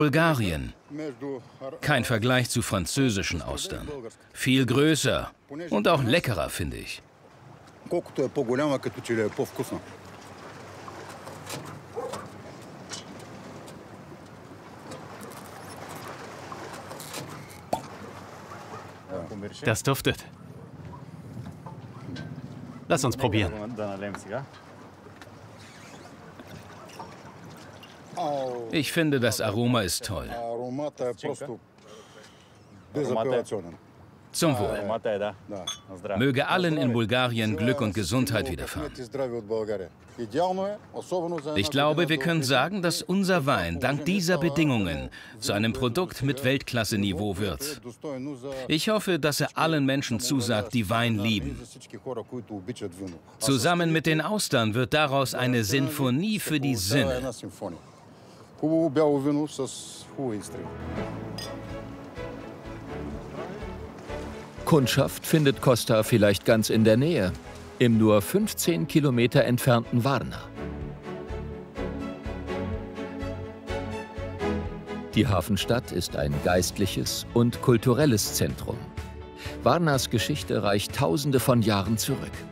Bulgarien. Kein Vergleich zu französischen Austern. Viel größer und auch leckerer, finde ich. Das duftet. Lass uns probieren. Ich finde, das Aroma ist toll. Zum Wohl. Möge allen in Bulgarien Glück und Gesundheit widerfahren. Ich glaube, wir können sagen, dass unser Wein dank dieser Bedingungen zu einem Produkt mit Weltklasse-Niveau wird. Ich hoffe, dass er allen Menschen zusagt, die Wein lieben. Zusammen mit den Austern wird daraus eine Sinfonie für die Sinne. Kundschaft findet Costa vielleicht ganz in der Nähe, im nur 15 Kilometer entfernten Varna. Die Hafenstadt ist ein geistliches und kulturelles Zentrum. Varnas Geschichte reicht Tausende von Jahren zurück.